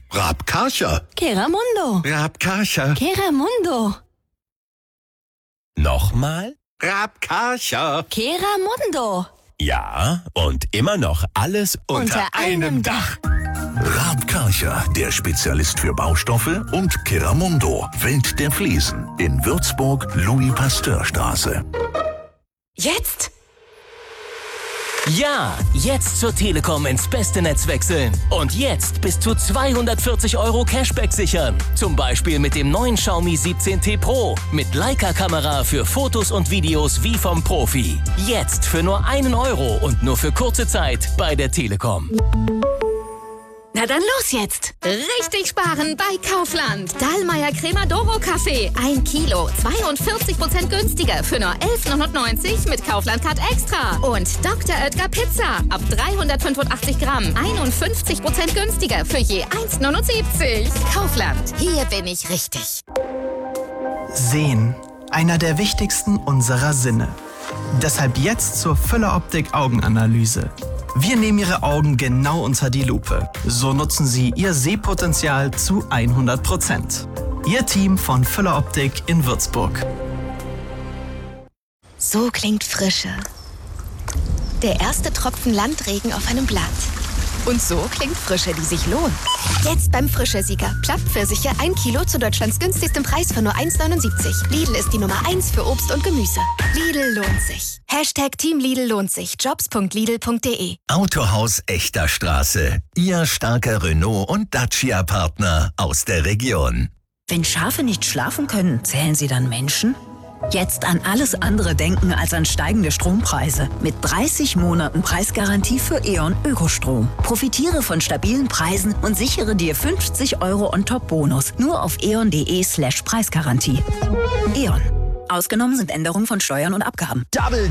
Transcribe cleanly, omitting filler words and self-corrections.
Rabkarcher. Keramundo. Rabkarcher. Keramundo. Nochmal? Rabkarcher. Keramundo. Ja, und immer noch alles Unter einem Dach. Rabkarcher, der Spezialist für Baustoffe, und Keramundo, Welt der Fliesen, in Würzburg, Louis-Pasteur-Straße. Jetzt? Ja, jetzt zur Telekom ins beste Netz wechseln. Und jetzt bis zu 240 € Cashback sichern. Zum Beispiel mit dem neuen Xiaomi 17T Pro. Mit Leica-Kamera für Fotos und Videos wie vom Profi. Jetzt für nur 1 € und nur für kurze Zeit bei der Telekom. Na dann los jetzt. Richtig sparen bei Kaufland. Dahlmeier Cremadoro Kaffee. 1 Kilo. 42% günstiger für nur 11,99 mit Kaufland-Card Extra. Und Dr. Oetker Pizza. Ab 385 Gramm. 51% günstiger für je 1,79. Kaufland. Hier bin ich richtig. Sehen. Einer der wichtigsten unserer Sinne. Deshalb jetzt zur Füller-Optik Augenanalyse. Wir nehmen Ihre Augen genau unter die Lupe. So nutzen Sie Ihr Sehpotenzial zu 100%. Ihr Team von Füller-Optik in Würzburg. So klingt Frische. Der erste Tropfen Landregen auf einem Blatt. Und so klingt Frische, die sich lohnt. Jetzt beim Frische-Sieger. Plattpfirsiche 1 Kilo zu Deutschlands günstigstem Preis von nur 1,79. Lidl ist die Nummer 1 für Obst und Gemüse. Lidl lohnt sich. #Team Lidl lohnt sich. Jobs.lidl.de. Autohaus Echter Straße. Ihr starker Renault- und Dacia-Partner aus der Region. Wenn Schafe nicht schlafen können, zählen sie dann Menschen? Jetzt an alles andere denken als an steigende Strompreise. Mit 30 Monaten Preisgarantie für E.ON Ökostrom. Profitiere von stabilen Preisen und sichere dir 50 € on-top-Bonus. Nur auf eon.de/Preisgarantie. E.ON. Ausgenommen sind Änderungen von Steuern und Abgaben. Double